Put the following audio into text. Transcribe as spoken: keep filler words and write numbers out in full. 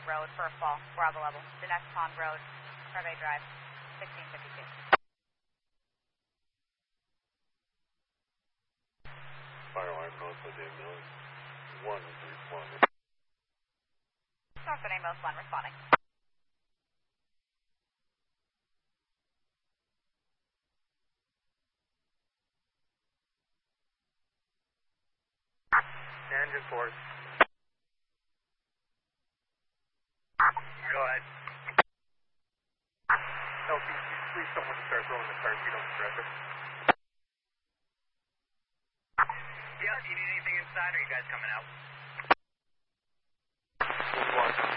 Road for a fall, Bravo level. The next Pond Road, Survey Drive, sixteen fifty-two. Fire alarm north of the ambulance. One is responding. North of ambulance one, responding. Engine force. Go ahead. No, please, please don't want to start throwing the cars. We don't stress it. Yeah, do you need anything inside, or are you guys coming out?